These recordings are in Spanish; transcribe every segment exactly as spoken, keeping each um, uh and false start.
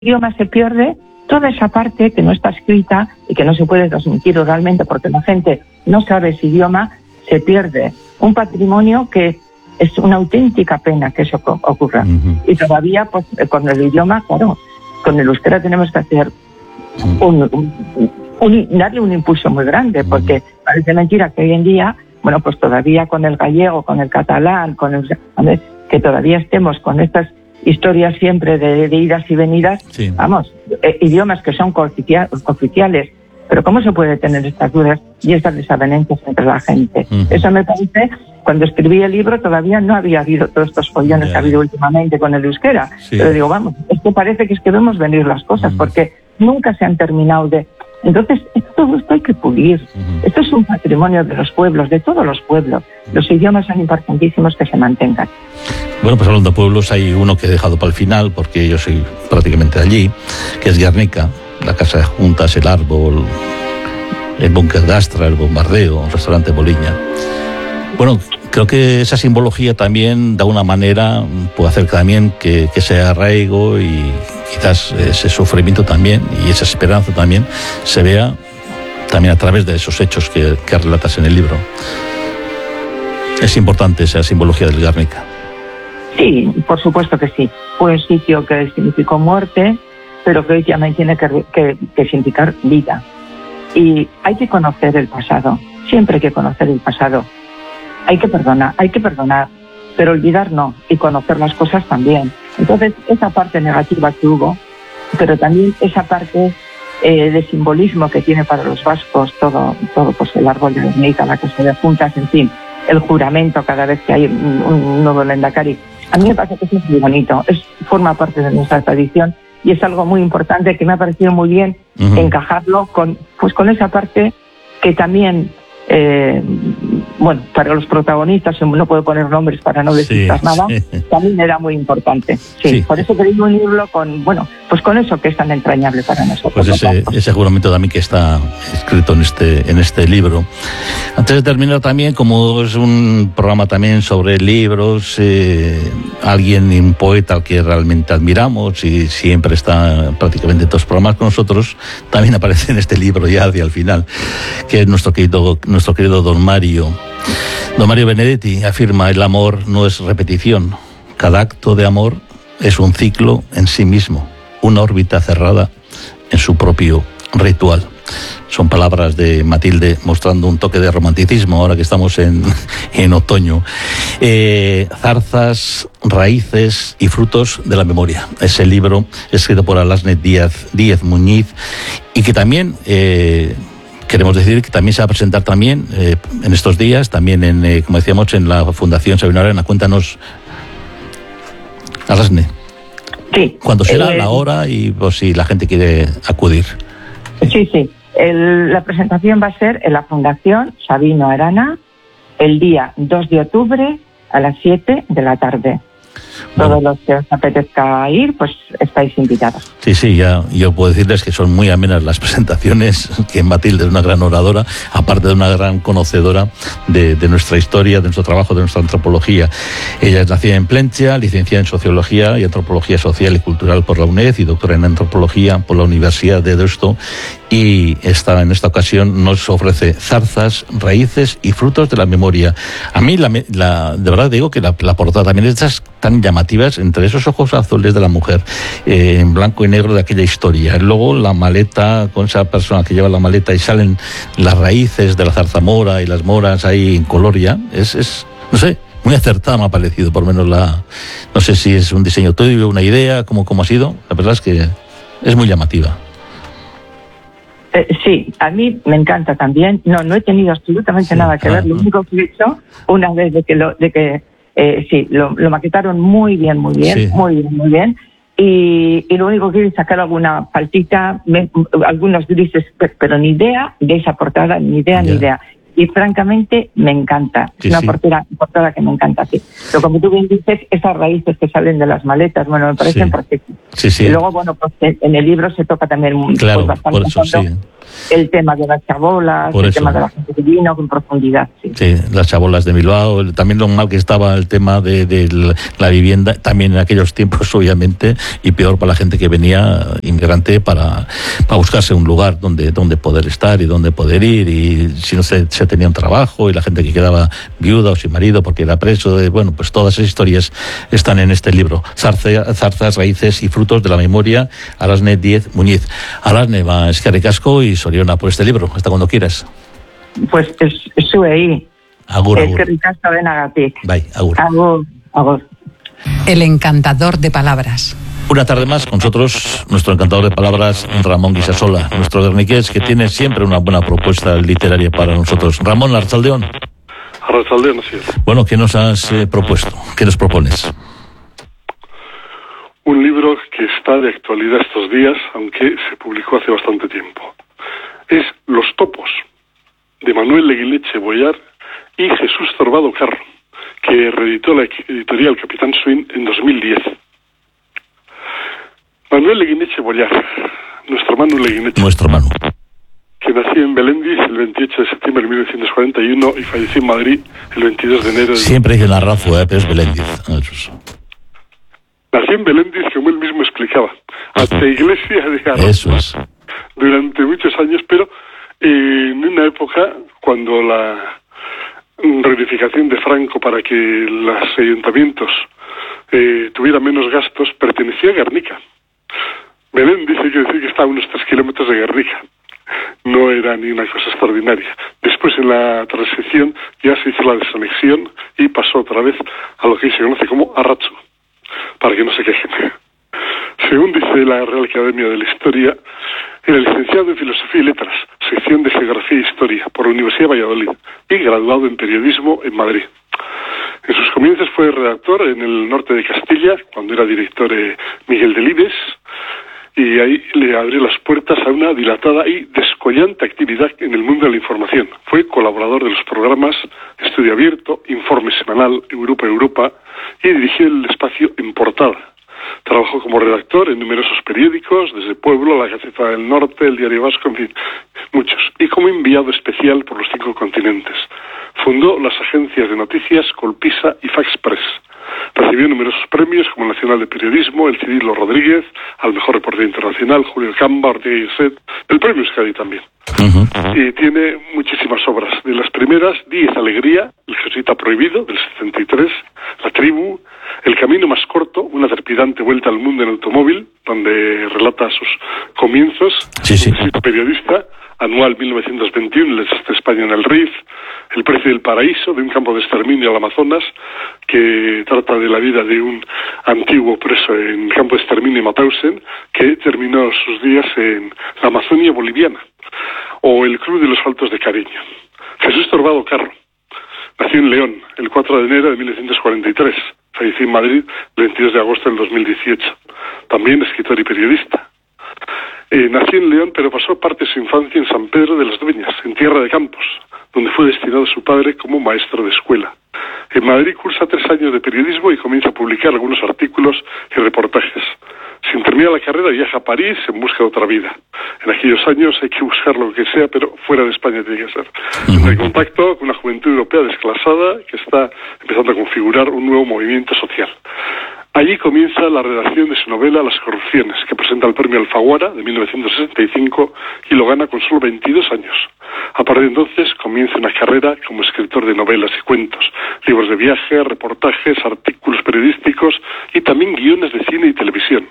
idioma se pierde toda esa parte que no está escrita y que no se puede transmitir oralmente porque la gente no sabe ese idioma, se pierde un patrimonio que es una auténtica pena que eso ocurra. Uh-huh. Y todavía, pues, con el idioma, claro, con el euskera tenemos que hacer un, un, un, darle un impulso muy grande, porque parece mentira que hoy en día, bueno, pues todavía con el gallego, con el catalán, con el, que todavía estemos con estas historias siempre de, de idas y venidas, sí. Vamos, eh, idiomas que son cooficiales, pero ¿cómo se puede tener estas dudas y estas desavenencias entre la gente? Uh-huh. Eso me parece, cuando escribí el libro todavía no había habido todos estos follones yeah. que ha habido últimamente con el euskera, sí. Pero digo, vamos, es que parece que es que vemos venir las cosas, uh-huh. porque nunca se han terminado de... Entonces, todo esto hay que pulir. Uh-huh. Esto es un patrimonio de los pueblos, de todos los pueblos. Uh-huh. Los idiomas son importantísimos que se mantengan. Bueno, pues hablando de pueblos, hay uno que he dejado para el final, porque yo soy prácticamente de allí, que es Guernica, la casa de juntas, el árbol, el búnker de Astra, el bombardeo, el restaurante Boliña. Bueno, creo que esa simbología también, de alguna manera, puede hacer también que, que ese arraigo y quizás ese sufrimiento también, y esa esperanza también, se vea también a través de esos hechos que, que relatas en el libro. Es importante esa simbología del Guernica. Sí, por supuesto que sí. Fue un sitio que significó muerte, pero que hoy también tiene que, que, que significar vida. Y hay que conocer el pasado, siempre hay que conocer el pasado. Hay que perdonar, hay que perdonar, pero olvidar no, y conocer las cosas también. Entonces, esa parte negativa que hubo, pero también esa parte eh, de simbolismo que tiene para los vascos, todo, todo pues el árbol de Guernica, la casa de juntas, en fin, el juramento cada vez que hay un, un nuevo lehendakari. A mí me parece que eso es muy bonito, es, forma parte de nuestra tradición y es algo muy importante que me ha parecido muy bien uh-huh. encajarlo con, pues con esa parte que también, eh, bueno, para los protagonistas, no puedo poner nombres para no decir sí, nada, sí. también era muy importante. Sí, sí. Por eso quería unirlo con, bueno, pues con eso que es tan entrañable para nosotros. Pues ese, ese juramento también que está escrito en este, en este libro. Antes de terminar también, como es un programa también sobre libros, eh, alguien, un poeta al que realmente admiramos y siempre está prácticamente en todos los programas con nosotros, también aparece en este libro ya hacia el final, que es nuestro querido, nuestro querido Don Mario. Don Mario Benedetti afirma: el amor no es repetición, cada acto de amor es un ciclo en sí mismo, una órbita cerrada en su propio ritual. Son palabras de Matilde mostrando un toque de romanticismo ahora que estamos en, en otoño. Eh, zarzas, raíces y frutos de la memoria. Ese libro escrito por Alasne Díaz, Díaz Muñiz y que también... Eh, Queremos decir que también se va a presentar también eh, en estos días, también en, eh, como decíamos, en la Fundación Sabino Arana. Cuéntanos, Alasne. Sí. ¿Cuándo será eh, la hora y pues, si la gente quiere acudir? Sí, sí. El, la presentación va a ser en la Fundación Sabino Arana el día dos de octubre a las siete de la tarde. Bueno. Todos los que os apetezca ir, pues estáis invitados. Sí, sí, ya yo puedo decirles que son muy amenas las presentaciones, que Matilde es una gran oradora, aparte de una gran conocedora de, de nuestra historia, de nuestro trabajo, de nuestra antropología. Ella es nacida en Plentzia, licenciada en Sociología y Antropología Social y Cultural por la UNED y doctora en Antropología por la Universidad de Deusto. Y esta, en esta ocasión nos ofrece zarzas, raíces y frutos de la memoria. A mí, la, la, de verdad digo que la, la portada también es estas tan llamativas, entre esos ojos azules de la mujer, eh, en blanco y negro de aquella historia. Luego la maleta, con esa persona que lleva la maleta y salen las raíces de la zarzamora y las moras ahí en color ya. Es, es no sé, muy acertada me ha parecido, por lo menos la... No sé si es un diseño tuyo, una idea, cómo, cómo ha sido. La verdad es que es muy llamativa. Eh, sí, a mí me encanta también. No, no he tenido absolutamente sí, nada que ver. Lo único que he hecho, una vez de que lo, de que eh, sí, lo, lo maquetaron muy bien, muy bien, sí. muy bien, muy bien. Y, y lo único que hice es sacar alguna faltita, me, algunos grises, pero ni idea de esa portada, ni idea, yeah. ni idea. Y francamente me encanta. Es sí, una sí. portada, portada que me encanta, sí. Pero como tú bien dices, esas raíces que salen de las maletas, bueno, me parecen sí. perfectas. Sí, sí. Y luego, bueno, pues en el libro se toca también claro, pues, bastante por eso, fondo, sí. el tema de las chabolas, Por el eso. tema de la gente que vino con profundidad. Sí. Sí, las chabolas de Bilbao, también lo mal que estaba el tema de, de la vivienda, también en aquellos tiempos, obviamente, y peor para la gente que venía inmigrante para, para buscarse un lugar donde, donde poder estar y donde poder ir, y si no se, se tenía un trabajo, y la gente que quedaba viuda o sin marido porque era preso, de, bueno, pues todas esas historias están en este libro, Zarza, Zarzas, Raíces y Frutos de la Memoria, Arasne Díez Muñiz. Arasne, va, es que ricasco y Soriona por este libro, hasta cuando quieras. Pues es, sube ahí. Agur, Es agur. que ricasco de Nagatic. Bye, agur. Agur, agur. El encantador de palabras. Una tarde más con nosotros, nuestro encantador de palabras, Ramón Guisasola, nuestro guerniqués, que tiene siempre una buena propuesta literaria para nosotros. Ramón, Arrachaldeón. Arrachaldeón, así es. Bueno, ¿qué nos has eh, propuesto? ¿Qué nos propones? Un libro que está de actualidad estos días, aunque se publicó hace bastante tiempo. Es Los Topos, de Manuel Leguineche Boyar y Jesús Zorbado Carro, que reeditó la editorial Capitán Swing en dos mil diez. Manuel Leguineche Boyar, nuestro Manu Leguineche, Nuestro Manu. que nació en Belendiz el veintiocho de septiembre de mil novecientos cuarenta y uno y falleció en Madrid el veintidós de enero de... Siempre dice la razo, ¿eh? Pero es Beléndiz. Nació en Belendiz, como él mismo explicaba, hasta iglesia de Arroz. Eso es. Durante muchos años, pero eh, en una época cuando la reunificación de Franco para que los ayuntamientos eh, tuvieran menos gastos pertenecía a Guernica. Belén dice que decir que está a unos tres kilómetros de Guernica. No era ni una cosa extraordinaria. Después, en la transición, ya se hizo la desanexión y pasó otra vez a lo que se conoce como Arratzu, para que no se quejen. Según dice la Real Academia de la Historia, era licenciado en Filosofía y Letras, sección de Geografía e Historia, por la Universidad de Valladolid, y graduado en Periodismo en Madrid. En sus comienzos fue redactor en el norte de Castilla, cuando era director eh, Miguel Delibes, y ahí le abrió las puertas a una dilatada y descollante actividad en el mundo de la información. Fue colaborador de los programas Estudio Abierto, Informe Semanal, Europa Europa, y dirigió el espacio En Portada. Trabajó como redactor en numerosos periódicos, desde Pueblo, La Gaceta del Norte, El Diario Vasco, en fin, muchos. Y como enviado especial por los cinco continentes. Fundó las agencias de noticias Colpisa y Fax Press. Recibió numerosos premios como el Nacional de Periodismo, el Cirilo Rodríguez, al Mejor Reportero Internacional, Julio Camba, Ortega y Gasset, el Premio Euskadi también. Uh-huh. Y tiene muchísimas obras. De las primeras, Diez Alegría, El Jesuita Prohibido, del setenta y tres, La Tribu, El Camino Más Corto, una trepidante vuelta al mundo en automóvil, donde relata sus comienzos, Sí, sí. un periodista, Anual mil novecientos veintiuno, El desastre de España en el R I F, El precio del paraíso, de un campo de exterminio al Amazonas, que trata de la vida de un antiguo preso en el campo de exterminio Mauthausen, que terminó sus días en la Amazonia boliviana, o El Club de los Faltos de Cariño. Jesús Zorbado Carro nació en León el cuatro de enero de mil novecientos cuarenta y tres, falleció en Madrid el veintidós de agosto del dos mil dieciocho, también escritor y periodista. Eh, nació en León, pero pasó parte de su infancia en San Pedro de las Dueñas, en Tierra de Campos, donde fue destinado su padre como maestro de escuela. En Madrid cursa tres años de periodismo y comienza a publicar algunos artículos y reportajes. Sin terminar la carrera viaja a París en busca de otra vida. En aquellos años hay que buscar lo que sea, pero fuera de España tiene que ser. Entra en contacto con una juventud europea desclasada que está empezando a configurar un nuevo movimiento social. Allí comienza la redacción de su novela Las corrupciones, que presenta el premio Alfaguara de mil novecientos sesenta y cinco y lo gana con solo veintidós años. A partir de entonces comienza una carrera como escritor de novelas y cuentos, libros de viaje, reportajes, artículos periodísticos y también guiones de cine y televisión.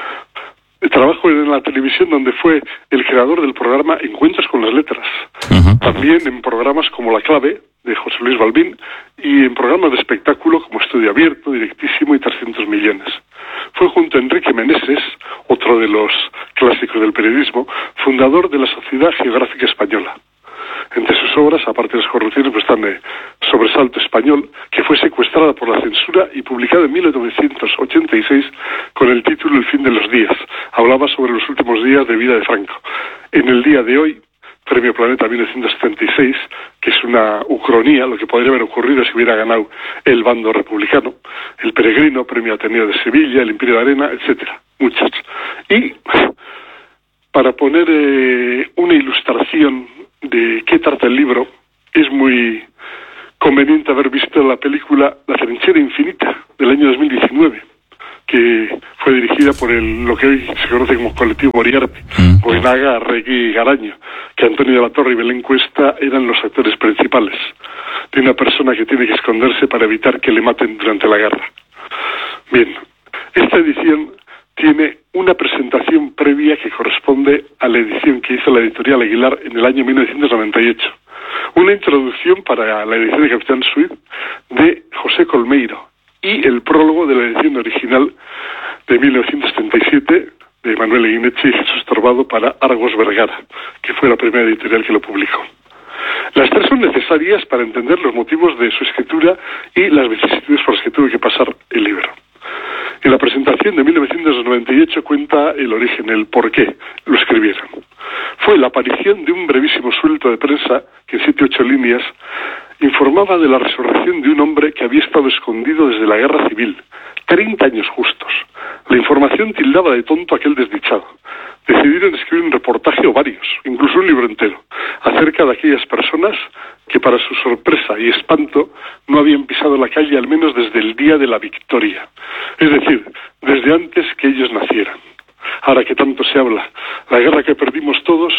Trabajo en la televisión, donde fue el creador del programa Encuentros con las Letras. Uh-huh. También en programas como La Clave, de José Luis Balbín, y en programas de espectáculo como Estudio Abierto, Directísimo y trescientos millones. Fue junto a Enrique Meneses, otro de los clásicos del periodismo, fundador de la Sociedad Geográfica Española. Entre sus obras, aparte de las corrupciones, pues están eh, Sobresalto Español, que fue secuestrada por la censura y publicada en mil novecientos ochenta y seis con el título El fin de los días. Hablaba sobre los últimos días de vida de Franco. En el día de hoy, Premio Planeta mil novecientos setenta y seis, que es una ucronía, lo que podría haber ocurrido si hubiera ganado el bando republicano. El Peregrino, Premio Ateneo de Sevilla, el Imperio de Arena, etcétera. Muchas. Y para poner eh, una ilustración de qué trata el libro, es muy conveniente haber visto la película La trinchera infinita, del año dos mil diecinueve, que fue dirigida por el, lo que hoy se conoce como Colectivo Moriarty, mm. Goinaga, Arregui y Garaño, que Antonio de la Torre y Belén Cuesta eran los actores principales, de una persona que tiene que esconderse para evitar que le maten durante la guerra. Bien, esta edición tiene una presentación previa que corresponde a la edición que hizo la editorial Aguilar en el año mil novecientos noventa y ocho. Una introducción para la edición de Capitán Swing de José Colmeiro y el prólogo de la edición original de mil novecientos treinta y siete de Manuel Eguineche y Jesús Torbado para Argos Vergara, que fue la primera editorial que lo publicó. Las tres son necesarias para entender los motivos de su escritura y las vicisitudes por las que tuvo que pasar el libro. En la presentación de mil novecientos noventa y ocho cuenta el origen, el por qué lo escribieron. Fue la aparición de un brevísimo suelto de prensa que en siete u ocho líneas informaba de la resurrección de un hombre que había estado escondido desde la guerra civil, treinta años justos. La información tildaba de tonto a aquel desdichado. Decidieron escribir un reportaje o varios, incluso un libro entero, acerca de aquellas personas que para su sorpresa y espanto no habían pisado la calle al menos desde el día de la victoria, es decir, desde antes que ellos nacieran. Ahora que tanto se habla, la guerra que perdimos todos,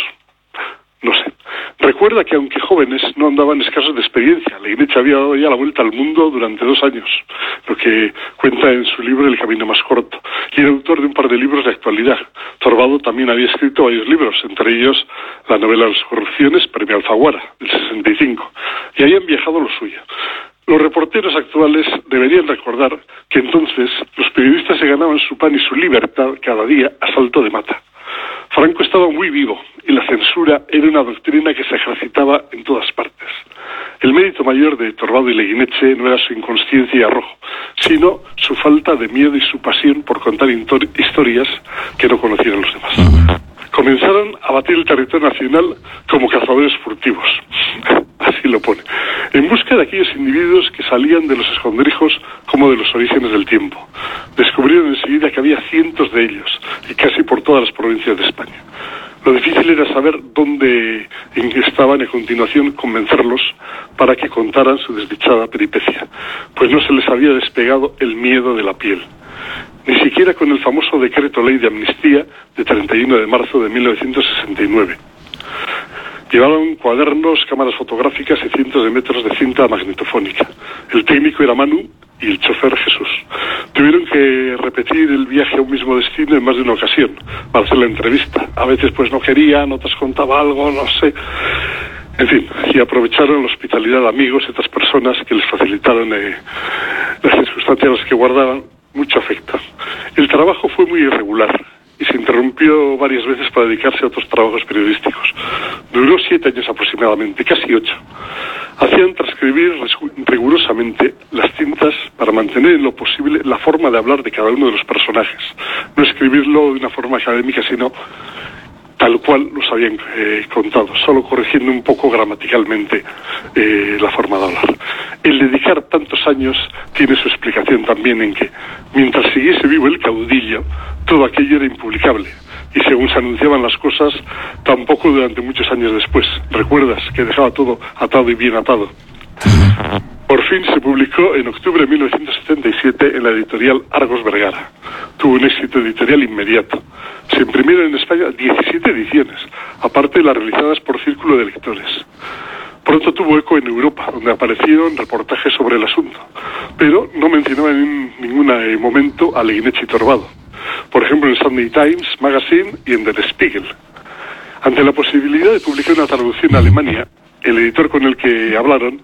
no sé. Recuerda que aunque jóvenes no andaban escasos de experiencia, Eguineche había dado ya la vuelta al mundo durante dos años, lo que cuenta en su libro El camino más corto, y era autor de un par de libros de actualidad. Torbado también había escrito varios libros, entre ellos la novela Las corrupciones, premio Alfaguara, del sesenta y cinco, y habían viajado lo suyo. Los reporteros actuales deberían recordar que entonces los periodistas se ganaban su pan y su libertad cada día a salto de mata. Franco estaba muy vivo y la censura era una doctrina que se ejercitaba en todas partes. El mérito mayor de Torbado y Eguineche no era su inconsciencia y arrojo, sino su falta de miedo y su pasión por contar historias que no conocieran los demás. Comenzaron a batir el territorio nacional como cazadores furtivos, así lo pone, en busca de aquellos individuos que salían de los escondrijos como de los orígenes del tiempo. Descubrieron enseguida que había cientos de ellos, y casi por todas las provincias de España. Lo difícil era saber dónde estaban y a continuación convencerlos para que contaran su desdichada peripecia, pues no se les había despegado el miedo de la piel. Ni siquiera con el famoso decreto ley de amnistía de treinta y uno de marzo de mil novecientos sesenta y nueve. Llevaban cuadernos, cámaras fotográficas y cientos de metros de cinta magnetofónica. El técnico era Manu y el chofer Jesús. Tuvieron que repetir el viaje a un mismo destino en más de una ocasión para hacer la entrevista. A veces pues no querían, otras contaba algo, no sé. En fin, y aprovecharon la hospitalidad de amigos y otras personas que les facilitaron eh, las circunstancias en las que guardaban mucho afecto. El trabajo fue muy irregular y se interrumpió varias veces para dedicarse a otros trabajos periodísticos. Duró siete años aproximadamente, casi ocho. Hacían transcribir rigurosamente las cintas para mantener en lo posible la forma de hablar de cada uno de los personajes. No escribirlo de una forma académica, sino tal cual los habían eh, contado, solo corrigiendo un poco gramaticalmente eh, la forma de hablar. El dedicar tantos años tiene su explicación también en que, mientras siguiese vivo el caudillo, todo aquello era impublicable, y según se anunciaban las cosas, tampoco durante muchos años después. ¿Recuerdas que dejaba todo atado y bien atado? Por fin se publicó en octubre de mil novecientos setenta y siete en la editorial Argos Vergara. Tuvo un éxito editorial inmediato. Se imprimieron en España diecisiete ediciones, aparte de las realizadas por Círculo de Lectores. Pronto tuvo eco en Europa, donde aparecieron reportajes sobre el asunto, pero no mencionaba en ningún momento a Eguineche y Torbado. Por ejemplo, en Sunday Times Magazine y en Der Spiegel. Ante la posibilidad de publicar una traducción a Alemania, el editor con el que hablaron,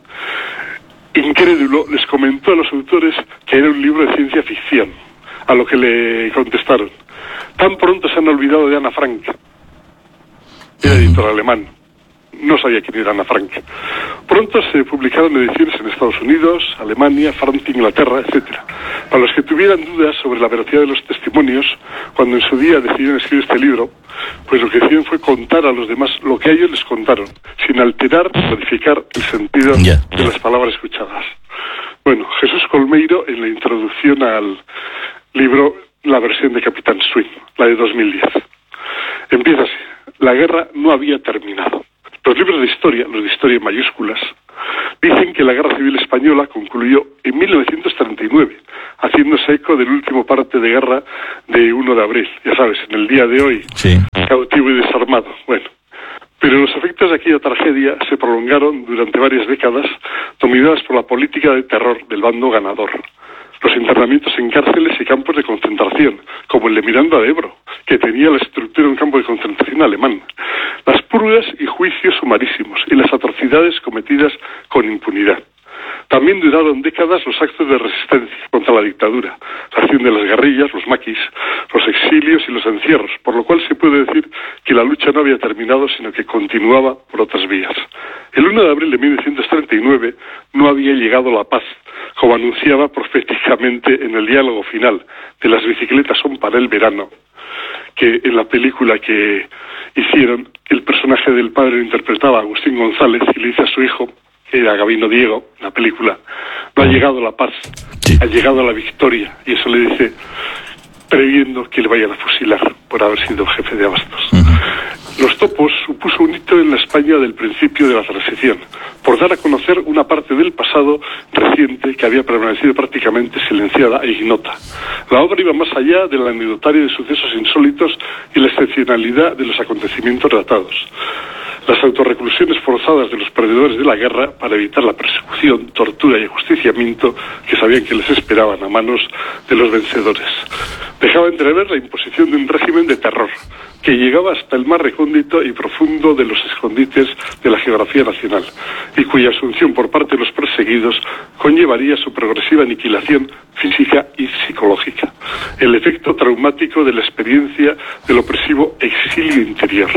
incrédulo, les comentó a los autores que era un libro de ciencia ficción, a lo que le contestaron: tan pronto se han olvidado de Ana Frank. Era editor alemán. No sabía quién era Ana Frank. Pronto se publicaron ediciones en Estados Unidos, Alemania, Francia, Inglaterra, etcétera. Para los que tuvieran dudas sobre la veracidad de los testimonios, cuando en su día decidieron escribir este libro, pues lo que hicieron fue contar a los demás lo que a ellos les contaron, sin alterar o modificar el sentido yeah. de las palabras escuchadas. Bueno, Jesús Colmeiro, en la introducción al libro, la versión de Capitán Swing, la de dos mil diez. Empieza así. la guerra no había terminado. Los libros de historia, los de historia en mayúsculas, dicen que la Guerra Civil Española concluyó en mil novecientos treinta y nueve, haciéndose eco del último parte de guerra de uno de abril, ya sabes, en el día de hoy, sí. Cautivo y desarmado. Bueno, pero los efectos de aquella tragedia se prolongaron durante varias décadas, dominadas por la política de terror del bando ganador. Los internamientos en cárceles y campos de concentración, como el de Miranda de Ebro, que tenía la estructura de un campo de concentración alemán, las purgas y juicios sumarísimos y las atrocidades cometidas con impunidad. También duraron décadas los actos de resistencia contra la dictadura, la acción de las guerrillas, los maquis, los exilios y los encierros, por lo cual se puede decir que la lucha no había terminado, sino que continuaba por otras vías. El uno de abril de mil novecientos treinta y nueve no había llegado la paz, como anunciaba proféticamente en el diálogo final de Las bicicletas son para el verano, que en la película que hicieron, el personaje del padre lo interpretaba Agustín González y le dice a su hijo, que era Gabino Diego, en la película, no ha llegado la paz, sí. ha llegado la victoria, y eso le dice previendo que le vayan a fusilar por haber sido jefe de abastos. Uh-huh. Los topos supuso un hito en la España del principio de la transición, por dar a conocer una parte del pasado reciente que había permanecido prácticamente silenciada e ignota. La obra iba más allá del anecdotario de sucesos insólitos y la excepcionalidad de los acontecimientos relatados. Las autorreclusiones forzadas de los perdedores de la guerra para evitar la persecución, tortura y ajusticiamiento que sabían que les esperaban a manos de los vencedores. Dejaba entrever la imposición de un régimen de terror que llegaba hasta el más recóndito y profundo de los escondites de la geografía nacional y cuya asunción por parte de los perseguidos conllevaría su progresiva aniquilación física y psicológica, el efecto traumático de la experiencia del opresivo exilio interior.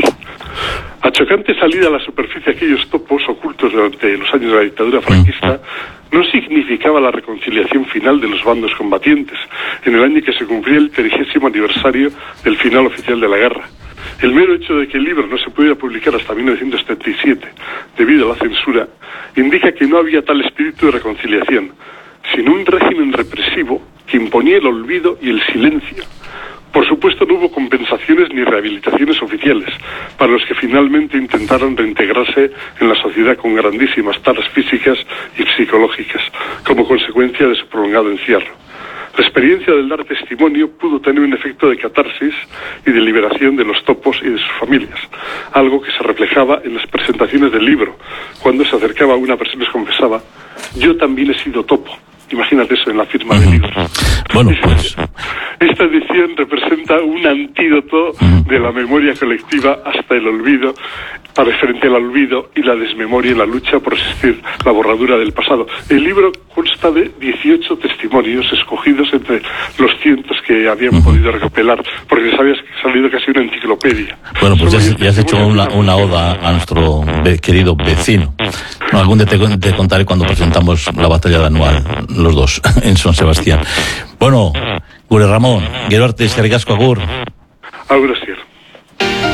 A chocante salida a la superficie de aquellos topos ocultos durante los años de la dictadura franquista no significaba la reconciliación final de los bandos combatientes en el año que se cumplía el trigésimo aniversario del final oficial de la guerra. El mero hecho de que el libro no se pudiera publicar hasta mil novecientos treinta y siete debido a la censura indica que no había tal espíritu de reconciliación, sino un régimen represivo que imponía el olvido y el silencio. Por supuesto, no hubo compensaciones ni rehabilitaciones oficiales para los que finalmente intentaron reintegrarse en la sociedad con grandísimas taras físicas y psicológicas, como consecuencia de su prolongado encierro. La experiencia del dar testimonio pudo tener un efecto de catarsis y de liberación de los topos y de sus familias, algo que se reflejaba en las presentaciones del libro, cuando se acercaba a una persona y les confesaba: yo también he sido topo. Imagínate eso en la firma del libro. Bueno, pues esta edición representa un antídoto de la memoria colectiva hasta el olvido, para frente al olvido y la desmemoria en la lucha por resistir la borradura del pasado. El libro consta de dieciocho testimonios escogidos entre los cientos que habían uh-huh. podido recopilar, porque les había salido casi una enciclopedia. Bueno, pues ya, ya has hecho una, una oda a nuestro be- querido vecino. No, algún día te, te contaré cuando presentamos la batalla de Anual, los dos, en San Sebastián. Bueno, Gure Ramón, gero arte, eskerrik asko, agur. Agur,